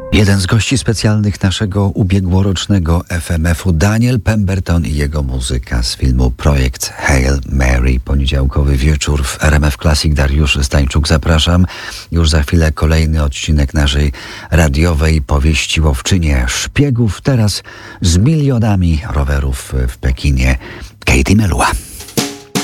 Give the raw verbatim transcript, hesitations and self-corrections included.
Jeden z gości specjalnych naszego ubiegłorocznego F M F-u, Daniel Pemberton i jego muzyka z filmu Projekt Hail Mary. Poniedziałkowy wieczór w R M F Classic. Dariusz Stańczuk, zapraszam. Już za chwilę kolejny odcinek naszej radiowej powieści łowczynie szpiegów. Teraz z milionami rowerów w Pekinie. Katie Melua.